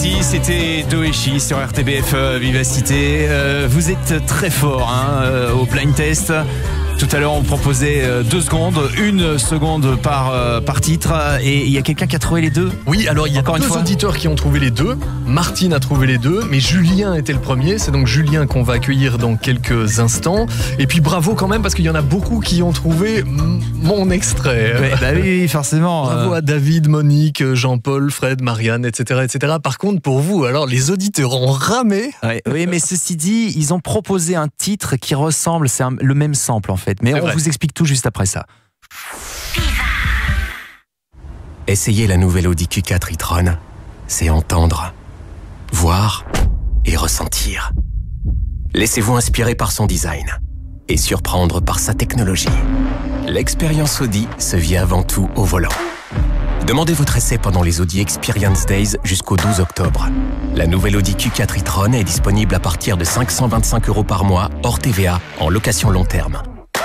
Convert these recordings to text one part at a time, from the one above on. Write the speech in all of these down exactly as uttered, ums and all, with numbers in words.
Easy, c'était Doeshi sur R T B F Vivacité. Euh, vous êtes très fort hein, euh, au blind test. Tout à l'heure, on proposait deux secondes, une seconde par, euh, par titre. Et il y a quelqu'un qui a trouvé les deux. Oui, alors il y a Encore deux une fois. auditeurs qui ont trouvé les deux. Martine a trouvé les deux, mais Julien était le premier. C'est donc Julien qu'on va accueillir dans quelques instants. Et puis bravo quand même, parce qu'il y en a beaucoup qui ont trouvé mon extrait. Ouais, bah oui, forcément. Bravo euh... à David, Monique, Jean-Paul, Fred, Marianne, et cetera, et cetera. Par contre, pour vous, alors les auditeurs ont ramé. Ouais, oui, mais ceci dit, ils ont proposé un titre qui ressemble, c'est un- le même sample en fait. Mais C'est on vrai. vous explique tout juste après ça. Essayez la nouvelle Audi Q quatre e-tron. C'est entendre, voir et ressentir. Laissez-vous inspirer par son design et surprendre par sa technologie. L'expérience Audi se vit avant tout au volant. Demandez votre essai pendant les Audi Experience Days jusqu'au douze octobre. La nouvelle Audi Q quatre e-tron est disponible à partir de cinq cent vingt-cinq euros par mois, hors T V A, en location long terme.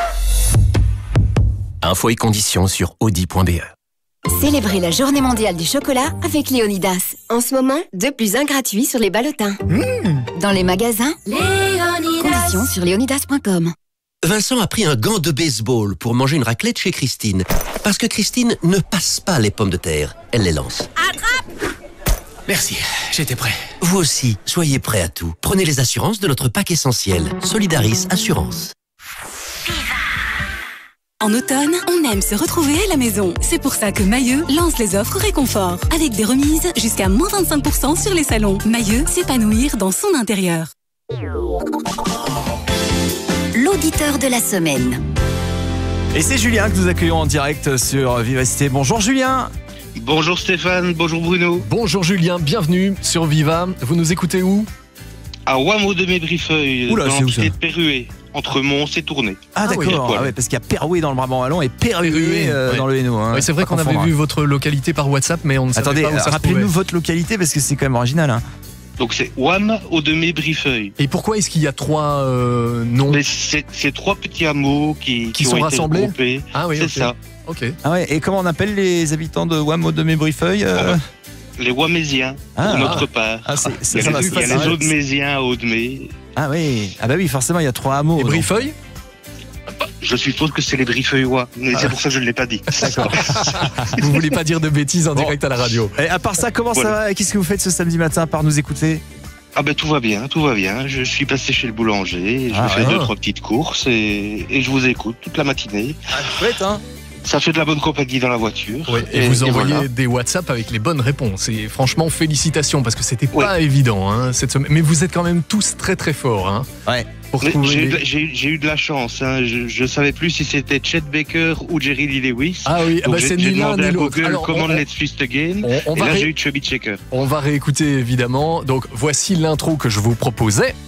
Infos et conditions sur audi point b e. Célébrez la journée mondiale du chocolat avec Léonidas. En ce moment, deux plus un gratuit sur les ballotins. Mmh. Dans les magasins, Léonidas. Conditions sur léonidas point com. Vincent a pris un gant de baseball pour manger une raclette chez Christine. Parce que Christine ne passe pas les pommes de terre, elle les lance. Attrape! Merci, j'étais prêt. Vous aussi, soyez prêts à tout. Prenez les assurances de notre pack essentiel. Solidaris Assurance. En automne, on aime se retrouver à la maison. C'est pour ça que Mailleux lance les offres réconfort, avec des remises jusqu'à moins vingt-cinq pour cent sur les salons. Mailleux, s'épanouir dans son intérieur. L'auditeur de la semaine. Et c'est Julien que nous accueillons en direct sur Vivacité. Bonjour Julien. Bonjour Stéphane, bonjour Bruno. Bonjour Julien, bienvenue sur Viva. Vous nous écoutez où? À Wameau de Mébrifeuille, Oula, dans c'est où, ça l'entité de Pérué, entre Mons et Tournai. Ah, Ah oui, d'accord, voilà. ah ouais, parce qu'il y a Péroué dans le Brabant Wallon et Pérué Pérué, euh, ouais. dans le Hainaut. Hein. Oui, c'est vrai Pas qu'on avait confondre, vu hein. votre localité par WhatsApp, mais on ne savait Attendez, pas où ça se rappelez-nous trouvait. votre localité parce que c'est quand même original. Hein. Donc c'est Wameau de Mébrifeuille. Et pourquoi est-ce qu'il y a trois euh, noms? Mais c'est c'est trois petits hameaux qui, Qui ont sont été rassemblés regroupés. Ah oui, c'est ok. ça. Ok. Ah ouais, et comment on appelle les habitants de Wameau de Mébrifeuille euh... Les Wamésiens, Ah, pour notre ah. part. Ah, c'est- Il c'est- y a ça va, les, c'est il y a facile. les Audemésiens à Audemay. Ah oui, ah bah oui, forcément, il y a trois hameaux. Et donc. Brifeuille? Je suppose que c'est les Brifeuillois, mais c'est pour ça que je ne l'ai pas dit. D'accord. Vous voulez pas dire de bêtises en Bon. direct à la radio? Et à part ça, comment Voilà. ça va? Qu'est-ce que vous faites ce samedi matin à part nous écouter? Ah ben tout va bien, tout va bien. Je suis passé chez le boulanger, je Ah, me fais ouais. deux, trois petites courses et, et je vous écoute toute la matinée. Ah, chouette, hein. Ça fait de la bonne compagnie dans la voiture. Oui, et, vous envoyez voilà. des WhatsApp avec les bonnes réponses. Et franchement, félicitations, parce que c'était Oui. pas évident hein, cette semaine. Mais vous êtes quand même tous très très forts. Hein, Ouais. pour Mais trouver J'ai eu, les- de- j'ai eu- j'ai eu de la chance. Hein. Je ne savais plus si c'était Chet Baker ou Jerry Lee Lewis. Ah oui, ah Donc bah j'ai c'est j'ai ni l'un demandé ni à l'autre. Google Alors, comment on, Let's Twist Again. on- on Et va là, ré- j'ai eu Chubby Checker. on va réécouter évidemment. Donc voici l'intro que je vous proposais.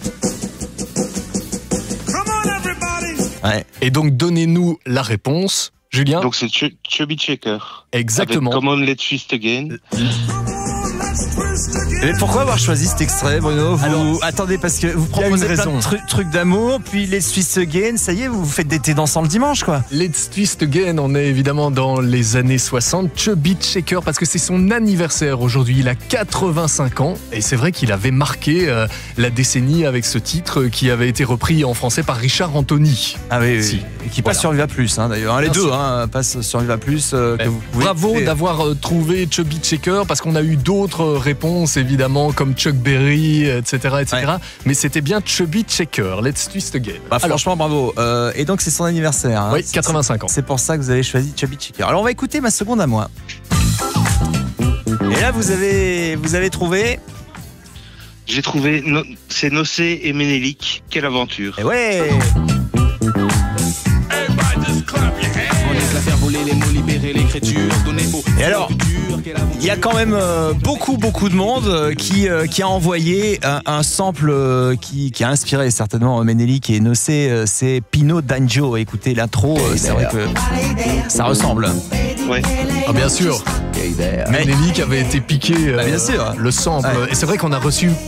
Ouais. Et donc donnez-nous la réponse, Julien. Donc c'est Ch- Chubby Checker. Exactement. Avec Come on, Let's Twist Again. Mais pourquoi avoir choisi cet extrait, Bruno? Vous... Alors, attendez, parce que vous il y a une proposez plein de raison. tru- trucs d'amour, puis les Swiss Again, ça y est, vous vous faites d'été dansant le dimanche, quoi. Let's Twist Again, on est évidemment dans les années soixante. Chubby Checker, parce que c'est son anniversaire aujourd'hui. Il a quatre-vingt-cinq ans et c'est vrai qu'il avait marqué euh, la décennie avec ce titre qui avait été repris en français par Richard Anthony. Ah oui, oui. Si. Et qui passe Voilà. sur Viva Plus, hein, d'ailleurs. Hein, les Bien deux sûr. hein, passent sur Viva Plus. euh, que Ben, vous pouvez Bravo écouter. d'avoir euh, trouvé Chubby Checker, parce qu'on a eu d'autres réponses évidemment comme Chuck Berry, et cetera, et cetera. Mais c'était bien Chubby Checker. Let's Twist Again. Bah, Alors, franchement, bravo. Euh, et donc, c'est son anniversaire. Hein. oui, C'est- quatre-vingt-cinq ans. C'est pour ça que vous avez choisi Chubby Checker. Alors, on va écouter ma seconde à moi. Et là, vous avez, vous avez trouvé. J'ai trouvé, no- c'est Nocé et Ménélique. Quelle aventure. Et ouais. Et alors, il y a quand même euh, beaucoup, beaucoup de monde euh, qui, euh, qui a envoyé un, un sample euh, qui, qui a inspiré certainement Ménélique et Nocé. euh, c'est Pino D'Angio. Écoutez l'intro, euh, c'est vrai que ça ressemble. Ouais. Ah, bien sûr. Mais Ménélique avait été piqué euh, Bah, bien sûr. le sample. Ouais. Et c'est vrai qu'on a reçu